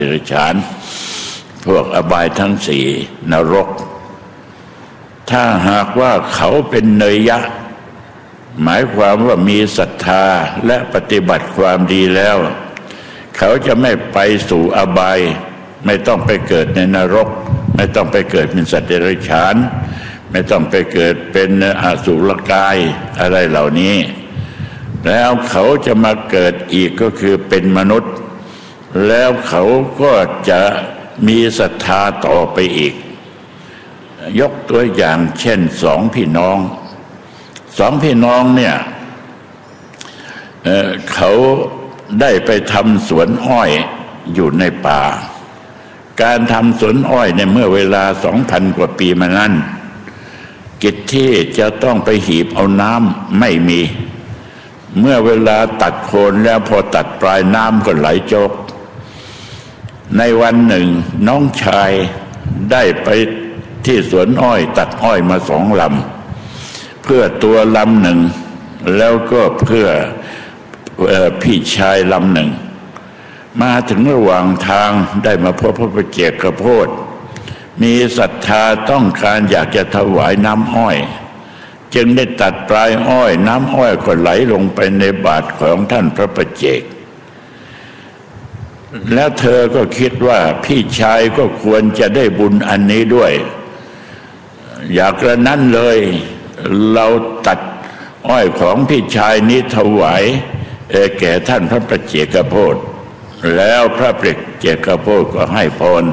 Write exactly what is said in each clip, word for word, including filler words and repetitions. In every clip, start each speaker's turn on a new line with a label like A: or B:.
A: เดรัจฉานพวกอบายทั้งสี่นรกถ้าหากว่าเขาเป็นเนยยะหมายความว่ามีศรัทธาและปฏิบัติความดีแล้วเขาจะไม่ไปสู่อบายไม่ต้องไปเกิดในนรกไม่ต้องไปเกิดเป็นสัตว์เดรัจฉานไม่ต้องไปเกิดเป็นอสุรกายอะไรเหล่านี้แล้วเขาจะมาเกิดอีกก็คือเป็นมนุษย์แล้วเขาก็จะมีศรัทธาต่อไปอีกยกตัวอย่างเช่นสองพี่น้องสองพี่น้องเนี่ย เอ่อ เขาได้ไปทำสวนอ้อยอยู่ในป่าการทำสวนอ้อยในเมื่อเวลาสองพันกว่าปีมานั้นกิจที่จะต้องไปหีบเอาน้ำไม่มีเมื่อเวลาตัดโคนแล้วพอตัดปลายน้ำก็ไหลโจกในวันหนึ่งน้องชายได้ไปที่สวนอ้อยตัดอ้อยมาสองลำเพื่อตัวลำหนึ่งแล้วก็เพื่อพี่ชายลำหนึ่งมาถึงระหว่างทางได้มาพบพระประเจกข้าวโพดมีศรัทธาต้องการอยากจะถวายน้ำอ้อยจึงได้ตัดปลายอ้อยน้ำอ้อยก็ไหลลงไปในบาตรของท่านพระประเจกแล้วเธอก็คิดว่าพี่ชายก็ควรจะได้บุญอันนี้ด้วยอยากกระนั้นเลยเราตัดอ้อยของพี่ชายนี้ถวายแก่ท่านพระประเจกข้าวโพดแล้วพระประเจกข้าวโพดก็ให้พร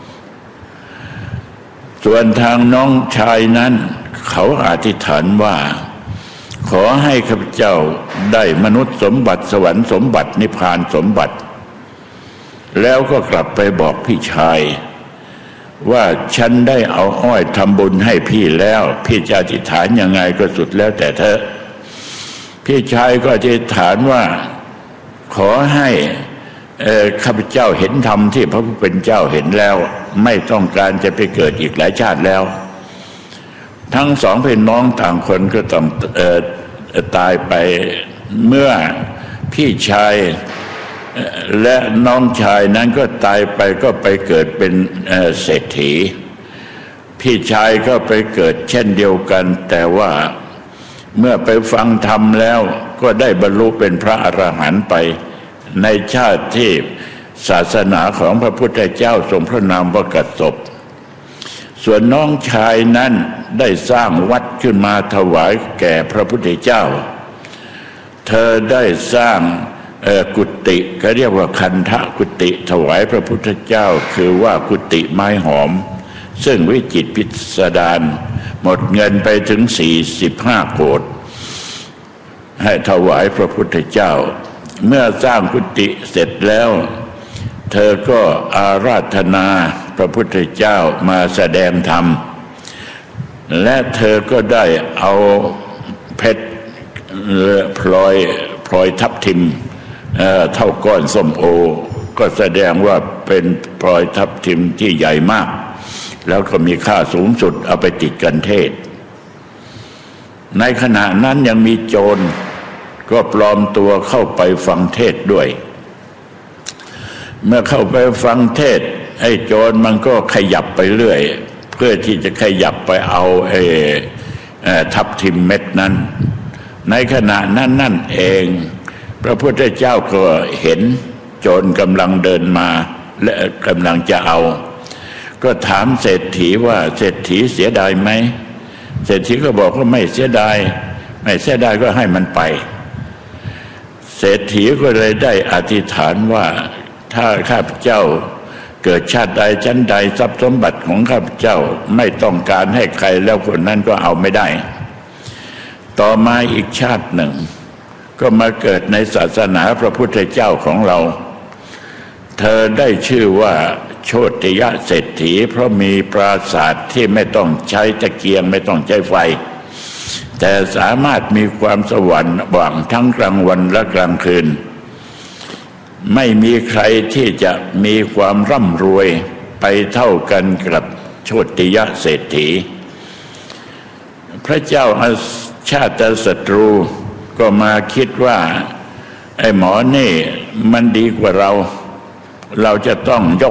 A: ส่วนทางน้องชายนั้นเขาอธิษฐานว่าขอให้ข้าพเจ้าได้มนุษย์สมบัติสวรรค์สมบัตินิพพานสมบัติแล้วก็กลับไปบอกพี่ชายว่าฉันได้เอาอ้อยทำบุญให้พี่แล้วพี่จะอธิษฐานยังไงก็สุดแล้วแต่เธอพี่ชายก็อธิษฐานว่าขอให้ข้าพเจ้าเห็นธรรมที่พระผู้เป็นเจ้าเห็นแล้วไม่ต้องการจะไปเกิดอีกหลายชาติแล้วทั้งสองพี่น้องต่างคนก็ต้องเอ่อตายไปเมื่อพี่ชายและน้องชายนั้นก็ตายไปก็ไปเกิดเป็นเศรษฐีพี่ชายก็ไปเกิดเช่นเดียวกันแต่ว่าเมื่อไปฟังธรรมแล้วก็ได้บรรลุเป็นพระอรหันต์ไปในชาติที่ศาสนาของพระพุทธเจ้าทรงพระนามว่ากัสสปส่วนน้องชายนั้นได้สร้างวัดขึ้นมาถวายแก่พระพุทธเจ้าเธอได้สร้างกุฏิเขาเรียกว่าคันธกุฏิถวายพระพุทธเจ้าคือว่ากุฏิไม้หอมซึ่งวิจิตรพิสดารหมดเงินไปถึงสี่สิบห้าโกฏให้ถวายพระพุทธเจ้าเมื่อสร้างกุฏิเสร็จแล้วเธอก็อาราธนาพระพุทธเจ้ามาแสดงธรรมและเธอก็ได้เอาเพชรพลอยพลอยทับทิมเอ่อเท่าก้อนส้มโอก็แสดงว่าเป็นพลอยทับทิมที่ใหญ่มากแล้วก็มีค่าสูงสุดเอาไปติดกันเทศในขณะนั้นยังมีโจรก็ปลอมตัวเข้าไปฟังเทศด้วยเมื่อเข้าไปฟังเทศไอ้โจรมันก็ขยับไปเรื่อยเพื่อที่จะขยับไปเอาไอ้ทับทิมเม็ดนั้นในขณะนั้นนั่นเองพระพุทธเจ้าก็เห็นโจรกำลังเดินมาและกำลังจะเอาก็ถามเศรษฐีว่าเศรษฐีเสียดายไหมเศรษฐีก็บอกว่าไม่เสียดายไม่เสียดายก็ให้มันไปเศรษฐีก็เลยได้อธิษฐานว่าถ้าข้าพเจ้าเกิดชาติใดชั้นใดทรัพย์สมบัติของข้าพเจ้าไม่ต้องการให้ใครแล้วคนนั้นก็เอาไม่ได้ต่อมาอีกชาติหนึ่งก็มาเกิดในศาสนาพระพุทธเจ้าของเราเธอได้ชื่อว่าโชติยเศรษฐีเพราะมีปราสาทที่ไม่ต้องใช้ตะเกียงไม่ต้องใช้ไฟแต่สามารถมีความสว่างทั้งกลางวันและกลางคืนไม่มีใครที่จะมีความร่ำรวยไปเท่ากันกับโชติยเศรษฐีพระเจ้าอาชาติศัตรูก็มาคิดว่าไอ้หมอนี่มันดีกว่าเราเราจะต้องยก